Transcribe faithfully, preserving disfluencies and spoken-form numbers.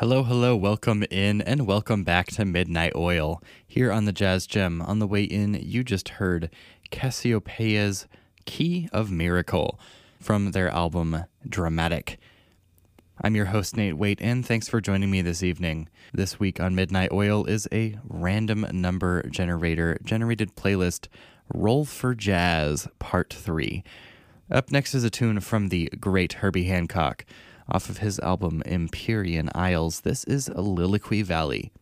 Hello, hello, welcome in and welcome back to Midnight Oil. Here on the Jazz Gem, on the way in, you just heard Cassiopeia's Key of Miracle from their album Dramatic. I'm your host, Nate Waite, and thanks for joining me this evening. This week on Midnight Oil is a random number generator generated playlist, Roll for Jazz Part three. Up next is a tune from the great Herbie Hancock. Off of his album Empyrean Isles, this is Liliqui Valley.